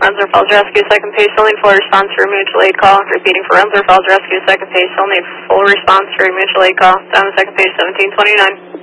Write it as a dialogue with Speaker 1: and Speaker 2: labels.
Speaker 1: Rensselaer Falls Rescue, second page, still need full response for a mutual aid call. Repeating for Rensselaer Falls Rescue, second page, still need full response for a mutual aid call. Down to second page, 1729.